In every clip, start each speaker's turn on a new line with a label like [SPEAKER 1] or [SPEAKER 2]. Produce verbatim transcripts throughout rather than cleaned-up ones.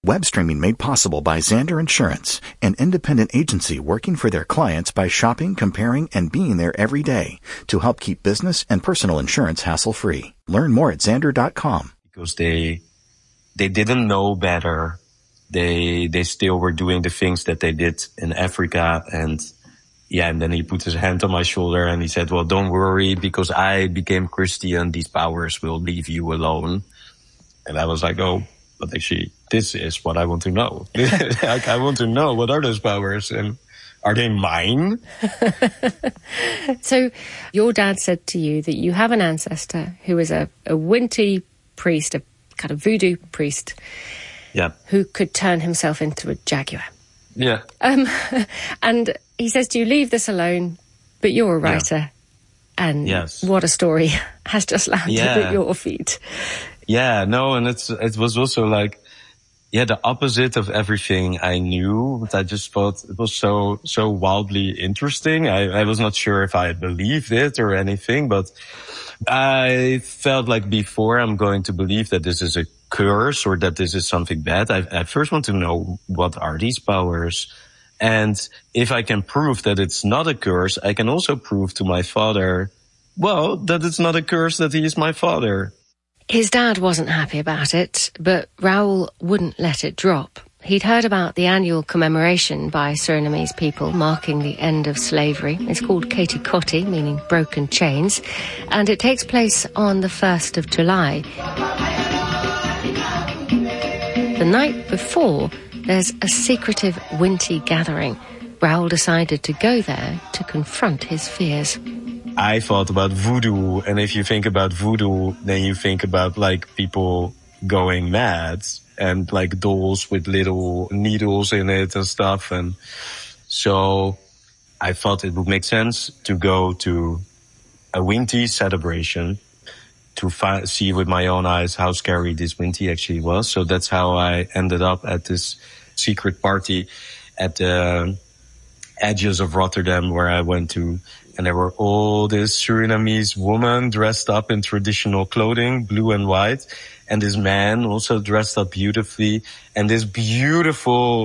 [SPEAKER 1] Web streaming made possible by Xander Insurance, an independent agency working for their clients by shopping, comparing, and being there every day to help keep business and personal insurance hassle-free. Learn more at xander dot com.
[SPEAKER 2] Because they, they didn't know better. They, they still were doing the things that they did in Africa. And yeah, and then he put his hand on my shoulder and he said, well, don't worry, because I became Christian, these powers will leave you alone. And I was like, oh, but actually, this is what I want to know. Like, I want to know, what are those powers and are they mine?
[SPEAKER 3] So your dad said to you that you have an ancestor who is a, a Winti priest, a kind of voodoo priest,
[SPEAKER 2] yeah,
[SPEAKER 3] who could turn himself into a jaguar.
[SPEAKER 2] Yeah.
[SPEAKER 3] Um, and he says to you, leave this alone, but you're a writer. Yeah. And
[SPEAKER 2] yes.
[SPEAKER 3] What a story has just landed
[SPEAKER 2] yeah.
[SPEAKER 3] at your feet.
[SPEAKER 2] Yeah, no, and it's, it was also like, yeah, the opposite of everything I knew, but I just thought it was so, so wildly interesting. I, I was not sure if I believed it or anything, but I felt like before I'm going to believe that this is a curse or that this is something bad, I, I first want to know what are these powers. And if I can prove that it's not a curse, I can also prove to my father, well, that it's not a curse that he is my father.
[SPEAKER 3] His dad wasn't happy about it, but Raoul wouldn't let it drop. He'd heard about the annual commemoration by Surinamese people marking the end of slavery. It's called Kati Koti, meaning broken chains, and it takes place on the first of July. The night before, there's a secretive Winti gathering. Raoul decided to go there to confront his fears.
[SPEAKER 2] I thought about voodoo, and if you think about voodoo, then you think about like people going mad and like dolls with little needles in it and stuff. And so I thought it would make sense to go to a Winti celebration to fi- see with my own eyes how scary this Winti actually was. So that's how I ended up at this secret party at the edges of Rotterdam where I went to. And there were all these Surinamese women dressed up in traditional clothing, blue and white. And this man also dressed up beautifully. And this beautiful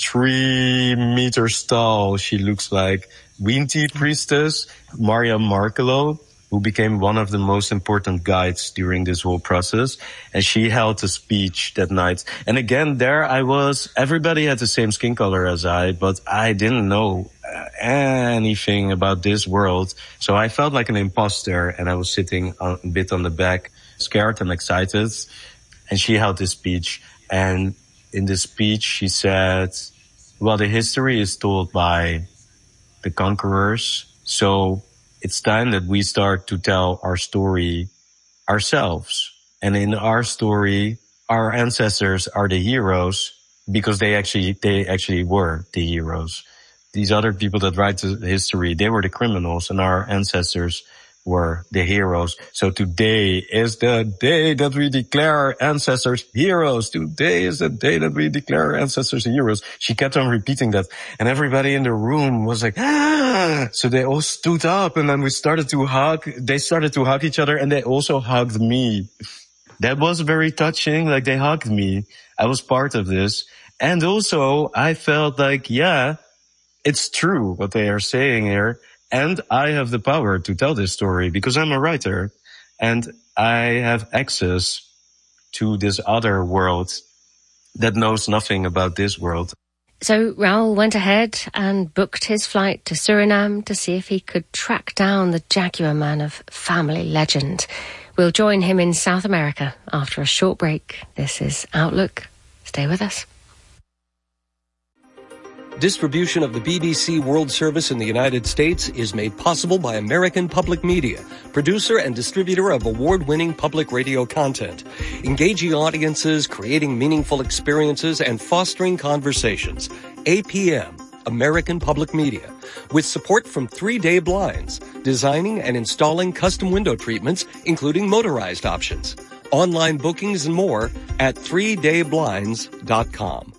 [SPEAKER 2] three meters tall, she looks like Winti priestess, Maria Markelo, who became one of the most important guides during this whole process. And she held a speech that night. And again, there I was, everybody had the same skin color as I, but I didn't know anything about this world. So I felt like an imposter, and I was sitting a bit on the back, scared and excited. And she held this speech. And in this speech, she said, well, the history is told by the conquerors. So it's time that we start to tell our story ourselves. And in our story, our ancestors are the heroes because they actually, they actually were the heroes. These other people that write the history, they were the criminals, and our ancestors were the heroes. So today is the day that we declare our ancestors heroes. Today is the day that we declare our ancestors heroes. She kept on repeating that, and everybody in the room was like, ah! So they all stood up, and then we started to hug. They started to hug each other, and they also hugged me. That was very touching. Like, they hugged me. I was part of this. And also, I felt like, yeah, it's true what they are saying here. And I have the power to tell this story because I'm a writer and I have access to this other world that knows nothing about this world.
[SPEAKER 3] So Raoul went ahead and booked his flight to Suriname to see if he could track down the Jaguar Man of family legend. We'll join him in South America after a short break. This is Outlook. Stay with us.
[SPEAKER 4] Distribution of the B B C World Service in the United States is made possible by American Public Media, producer and distributor of award-winning public radio content, engaging audiences, creating meaningful experiences, and fostering conversations. A P M, American Public Media, with support from Three Day Blinds, designing and installing custom window treatments, including motorized options. Online bookings and more at three day blinds dot com.